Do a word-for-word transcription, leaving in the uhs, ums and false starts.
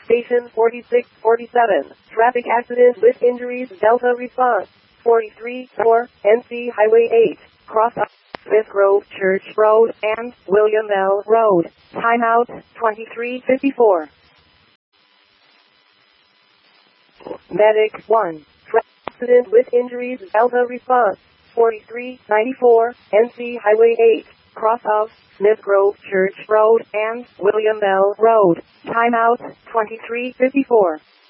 Station forty-six forty-seven. Traffic accident with injuries. Delta response. forty-three four. N C Highway eight. Cross up Smith Grove Church Road and William L. Road. Timeout twenty-three fifty-four. Medic one. Traffic accident with injuries. Delta response. forty-three ninety-four. N C Highway eight. Cross of Smith Grove Church Road and William L. Road. Timeout twenty-three fifty-four.